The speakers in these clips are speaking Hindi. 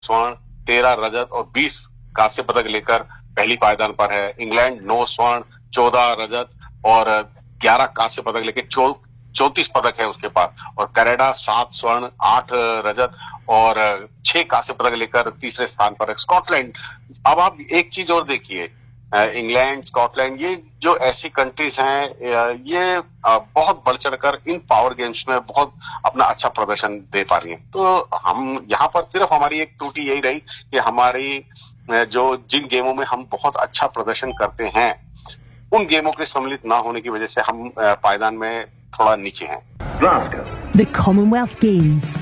स्वर्ण, 13 रजत और 20 कांस्य पदक लेकर पहली पायदान पर है। इंग्लैंड 9 स्वर्ण, 14 रजत और 11 कांस्य पदक लेकर 34 पदक है उसके पास। और कनाडा 7 स्वर्ण, 8 रजत और 6 कांस्य पदक लेकर तीसरे स्थान पर है। स्कॉटलैंड, अब आप एक चीज और देखिए, इंग्लैंड, स्कॉटलैंड, ये जो ऐसी कंट्रीज हैं, ये बहुत बढ़ चढ़कर इन पावर गेम्स में बहुत अपना अच्छा प्रदर्शन दे पा रही हैं। तो हम यहाँ पर सिर्फ हमारी एक त्रुटि यही रही कि हमारी जो जिन गेमों में हम बहुत अच्छा प्रदर्शन करते हैं, उन गेमों के सम्मिलित ना होने की वजह से हम पायदान में थोड़ा नीचे हैं। The Commonwealth Games।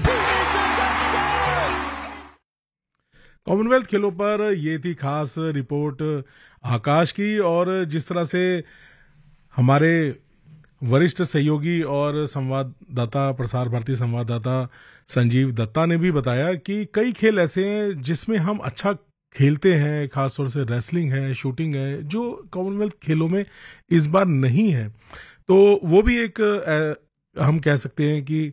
कॉमनवेल्थ खेलों पर ये थी खास रिपोर्ट आकाश की। और जिस तरह से हमारे वरिष्ठ सहयोगी और संवाददाता, प्रसार भारती संवाददाता संजीव दत्ता ने भी बताया कि कई खेल ऐसे हैं जिसमें हम अच्छा खेलते हैं, खासतौर से रेसलिंग है, शूटिंग है, जो कॉमनवेल्थ खेलों में इस बार नहीं है। तो वो भी एक हम कह सकते हैं कि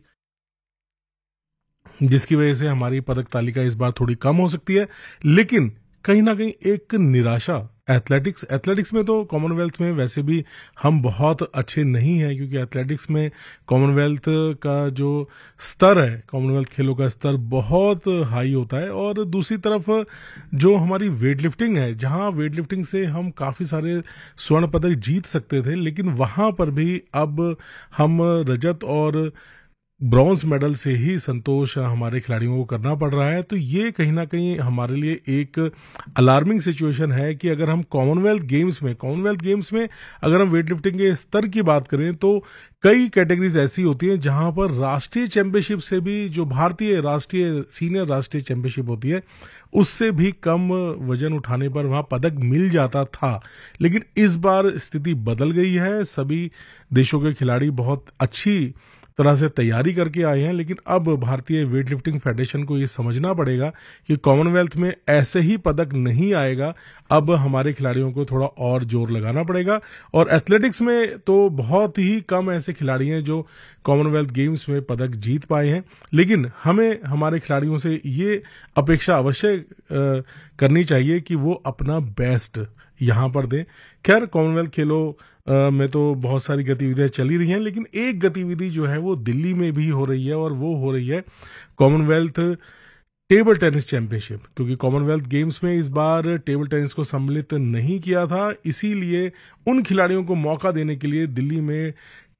जिसकी वजह से हमारी पदक तालिका इस बार थोड़ी कम हो सकती है। लेकिन कहीं ना कहीं एक निराशा एथलेटिक्स में, तो कॉमनवेल्थ में वैसे भी हम बहुत अच्छे नहीं हैं, क्योंकि एथलेटिक्स में कॉमनवेल्थ का जो स्तर है, कॉमनवेल्थ खेलों का स्तर बहुत हाई होता है। और दूसरी तरफ जो हमारी वेट लिफ्टिंग है, जहां वेट लिफ्टिंग से हम काफ़ी सारे स्वर्ण पदक जीत सकते थे, लेकिन वहां पर भी अब हम रजत और ब्रॉन्ज मेडल से ही संतोष हमारे खिलाड़ियों को करना पड़ रहा है। तो ये कहीं ना कहीं हमारे लिए एक अलार्मिंग सिचुएशन है कि अगर हम कॉमनवेल्थ गेम्स में अगर हम वेट लिफ्टिंग के स्तर की बात करें, तो कई कैटेगरीज ऐसी होती हैं जहां पर राष्ट्रीय चैंपियनशिप से भी, जो भारतीय सीनियर राष्ट्रीय चैंपियनशिप होती है, उससे भी कम वजन उठाने पर वहां पदक मिल जाता था। लेकिन इस बार स्थिति बदल गई है। सभी देशों के खिलाड़ी बहुत अच्छी तरह से तैयारी करके आए हैं, लेकिन अब भारतीय वेट लिफ्टिंग फेडरेशन को ये समझना पड़ेगा कि कॉमनवेल्थ में ऐसे ही पदक नहीं आएगा। अब हमारे खिलाड़ियों को थोड़ा और जोर लगाना पड़ेगा। और एथलेटिक्स में तो बहुत ही कम ऐसे खिलाड़ी हैं जो कॉमनवेल्थ गेम्स में पदक जीत पाए हैं, लेकिन हमें हमारे खिलाड़ियों से ये अपेक्षा अवश्य करनी चाहिए कि वो अपना बेस्ट यहाँ पर दें। खैर, कॉमनवेल्थ खेलों में तो बहुत सारी गतिविधियां चली रही हैं, लेकिन एक गतिविधि जो है वो दिल्ली में भी हो रही है, और वो हो रही है कॉमनवेल्थ टेबल टेनिस चैंपियनशिप। क्योंकि कॉमनवेल्थ गेम्स में इस बार टेबल टेनिस को सम्मिलित नहीं किया था, इसीलिए उन खिलाड़ियों को मौका देने के लिए दिल्ली में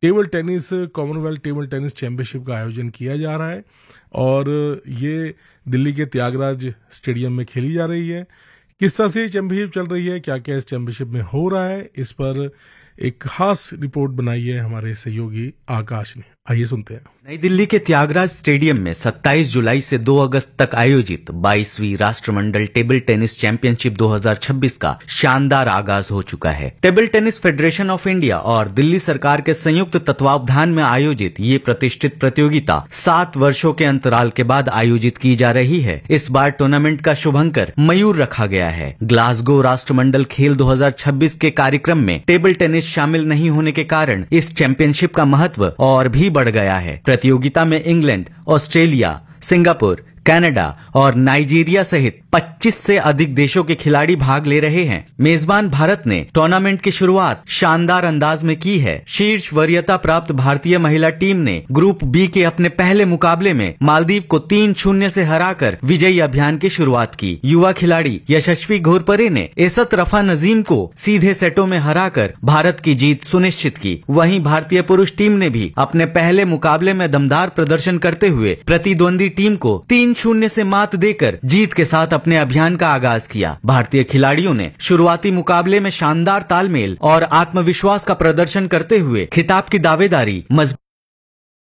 कॉमनवेल्थ टेबल टेनिस चैंपियनशिप का आयोजन किया जा रहा है। और ये दिल्ली के त्यागराज स्टेडियम में खेली जा रही है। किस तरह से ये चैंपियनशिप चल रही है, क्या क्या इस चैंपियनशिप में हो रहा है, इस पर एक खास रिपोर्ट बनाई है हमारे सहयोगी आकाश ने। आइए सुनते हैं। नई दिल्ली के त्यागराज स्टेडियम में 27 जुलाई से 2 अगस्त तक आयोजित 22वीं राष्ट्रमंडल टेबल टेनिस चैंपियनशिप 2026 का शानदार आगाज हो चुका है। Table tennis federation of India और दिल्ली सरकार के संयुक्त तत्वावधान में आयोजित ये प्रतिष्ठित प्रतियोगिता 7 वर्षों के अंतराल के बाद आयोजित की जा रही है। इस बार टूर्नामेंट का शुभंकर मयूर रखा गया है। ग्लासगो राष्ट्रमंडल खेल 2026 के कार्यक्रम में टेबल टेनिस शामिल नहीं होने के कारण इस चैंपियनशिप का महत्व और भी बढ़ गया है। प्रतियोगिता में इंग्लैंड, ऑस्ट्रेलिया, सिंगापुर, कनाडा और नाइजीरिया सहित 25 से अधिक देशों के खिलाड़ी भाग ले रहे हैं। मेजबान भारत ने टूर्नामेंट की शुरुआत शानदार अंदाज में की है। शीर्ष वरीयता प्राप्त भारतीय महिला टीम ने ग्रुप बी के अपने पहले मुकाबले में मालदीव को 3-0 से हराकर विजयी अभियान की शुरुआत की। युवा खिलाड़ी यशस्वी घोरपरे ने एसत रफा नजीम को सीधे सेटों में हराकर भारत की जीत सुनिश्चित की। वहीं भारतीय पुरुष टीम ने भी अपने पहले मुकाबले में दमदार प्रदर्शन करते हुए प्रतिद्वंदी टीम को 3-0 से मात देकर जीत के साथ अपने अभियान का आगाज किया। भारतीय खिलाड़ियों ने शुरुआती मुकाबले में शानदार तालमेल और आत्मविश्वास का प्रदर्शन करते हुए खिताब की दावेदारी मजबूत